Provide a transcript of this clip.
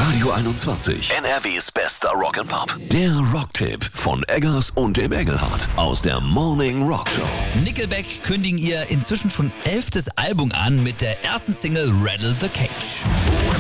Radio 21, NRWs bester Rock'n'Pop. Der Rocktipp von Eggers und dem Engelhardt aus der Morning Rock Show. Nickelback kündigen ihr inzwischen schon 11. Album an mit der ersten Single Rattle the Cage.